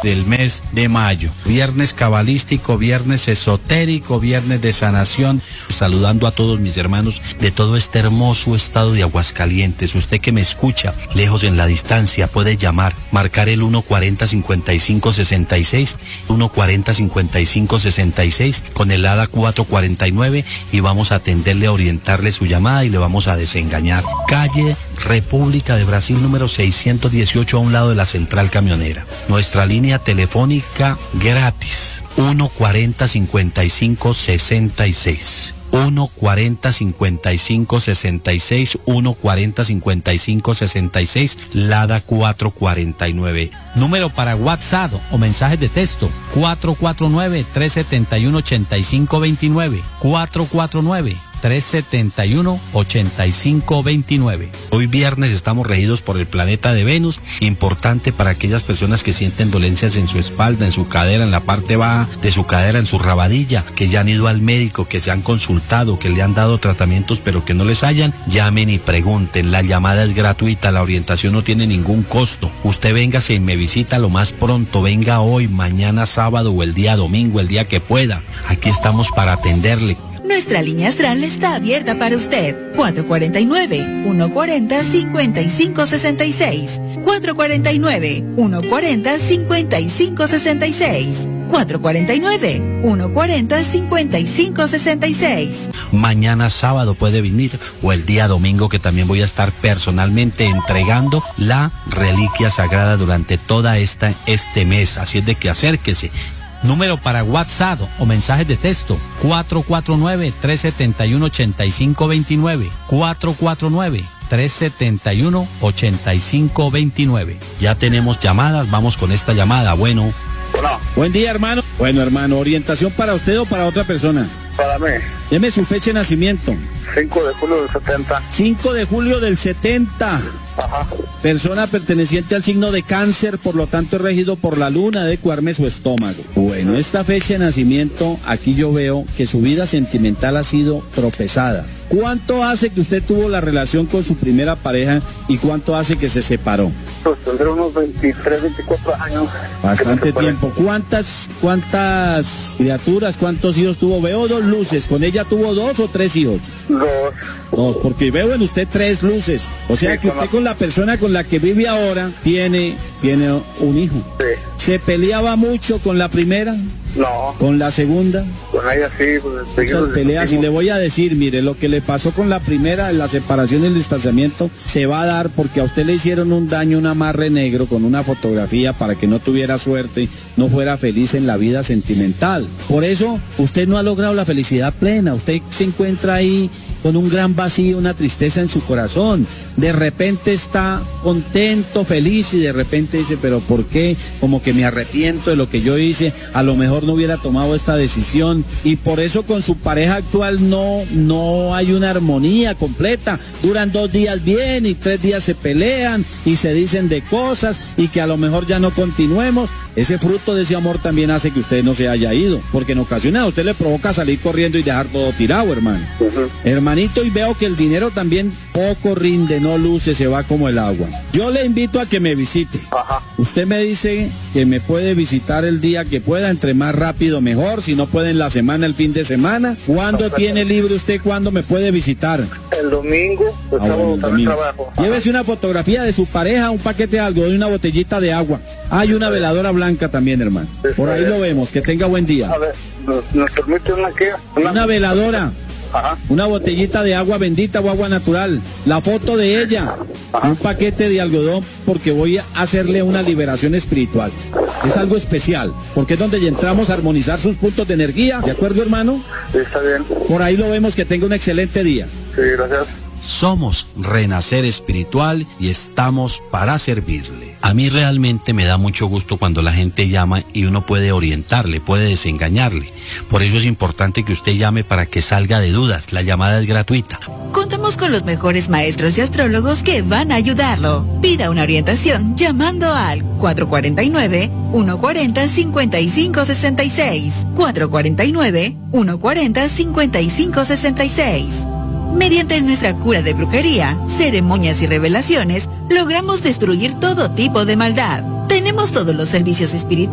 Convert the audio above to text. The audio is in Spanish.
del mes de mayo. Viernes cabalístico, viernes esotérico, viernes de sanación. Saludando a todos mis hermanos de todo este hermoso estado de Aguascalientes. Usted que me escucha lejos en la distancia puede llamar, marcar el 140-5566, 140-5566 con el ADA 449 y vamos a atenderle, a orientarle su llamada y le vamos a desengañar. Calle República de Brasil número 618 a un lado de la central camionera. Nuestra línea telefónica gratis 140-5566. 140-5566, 140-5566, LADA 449. Número para WhatsApp o mensajes de texto, 449-371-8529, 449-371-8529. Hoy viernes estamos regidos por el planeta de Venus, importante para aquellas personas que sienten dolencias en su espalda, en su cadera, en la parte baja de su cadera, en su rabadilla, que ya han ido al médico, que se han consultado, que le han dado tratamientos pero que no les hallan. Llamen y pregunten, la llamada es gratuita, la orientación no tiene ningún costo. Usted véngase y me visita lo más pronto, venga hoy, mañana sábado o el día domingo, el día que pueda. Aquí estamos para atenderle. Nuestra línea astral está abierta para usted. 449-140-5566. 449-140-5566. 449-140-5566. Mañana sábado puede venir o el día domingo, que también voy a estar personalmente entregando la reliquia sagrada durante toda este mes. Así es de que acérquese. Número para WhatsApp o mensajes de texto, 449-371-8529, 449-371-8529. Ya tenemos llamadas, vamos con esta llamada. Bueno. Hola. Buen día, hermano. Bueno, hermano, ¿orientación para usted o para otra persona? Para mí. Deme su fecha de nacimiento. 5 de julio del 70. 5 de julio del 70. Ajá. Persona perteneciente al signo de Cáncer, por lo tanto es regido por la luna, de cuarme su estómago. Bueno, esta fecha de nacimiento, aquí yo veo que su vida sentimental ha sido tropezada. ¿Cuánto hace que usted tuvo la relación con su primera pareja y cuánto hace que se separó? Pues tendré unos 23, 24 años. Bastante tiempo. ¿Cuántas criaturas, cuántos hijos tuvo? Veo 2 luces. ¿Con ella tuvo 2 o 3 hijos? 2, porque veo en usted 3 luces. O sea, sí, que usted con la persona con la que vive ahora tiene un hijo. Sí. ¿Se peleaba mucho con la primera? No. ¿Con la segunda? Con ella sí. Pues, muchas peleas. Y le voy a decir, mire, lo que le pasó con la primera, la separación y el distanciamiento, se va a dar porque a usted le hicieron un daño, un amarre negro con una fotografía para que no tuviera suerte, no fuera feliz en la vida sentimental. Por eso, usted no ha logrado la felicidad plena. Usted se encuentra ahí con un gran vacío, una tristeza en su corazón. De repente está contento, feliz, y de repente dice, pero ¿por qué? Como que me arrepiento de lo que yo hice, a lo mejor no hubiera tomado esta decisión, y por eso con su pareja actual no hay una armonía completa. Duran 2 días bien y 3 días se pelean y se dicen de cosas y que a lo mejor ya no continuemos. Ese fruto de ese amor también hace que usted no se haya ido, porque en ocasiones a usted le provoca salir corriendo y dejar todo tirado, hermano. Hermanito, y veo que el dinero también poco rinde, no luce, se va como el agua. Yo le invito a que me visite. Ajá. Usted me dice que me puede visitar el día que pueda, entre más rápido mejor, si no puede en la semana, el fin de semana. ¿Cuándo tiene libre usted? ¿Cuándo me puede visitar? El domingo, pues sábado también trabajo. Llévese una fotografía de su pareja, un paquete de algo, y una botellita de agua. Hay una veladora blanca también, hermano. Por ahí lo vemos, que tenga buen día. A ver, ¿nos permite una qué? Una veladora. Ajá. Una botellita de agua bendita o agua natural, la foto de ella, un paquete de algodón, porque voy a hacerle una liberación espiritual. Es algo especial, porque es donde entramos a armonizar sus puntos de energía. ¿De acuerdo, hermano? Está bien. Por ahí lo vemos, que tenga un excelente día. Sí, gracias. Somos Renacer Espiritual y estamos para servirle. A mí realmente me da mucho gusto cuando la gente llama y uno puede orientarle, puede desengañarle. Por eso es importante que usted llame para que salga de dudas. La llamada es gratuita. Contamos con los mejores maestros y astrólogos que van a ayudarlo. Pida una orientación llamando al 449-140-5566. 449-140-5566. Mediante nuestra cura de brujería, ceremonias y revelaciones, logramos destruir todo tipo de maldad. Tenemos todos los servicios espirituales